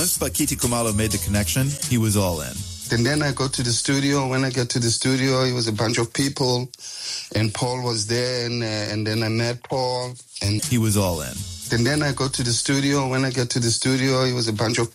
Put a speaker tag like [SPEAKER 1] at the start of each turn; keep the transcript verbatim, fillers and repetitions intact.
[SPEAKER 1] once Pakiti Kumalo made the connection, he was all in.
[SPEAKER 2] And then I go to the studio. When I get to the studio, it was a bunch of people, and Paul was there, and, uh, and then I met Paul, and
[SPEAKER 1] he was all in.
[SPEAKER 2] And then I go to the studio. When I get to the studio, it was a bunch of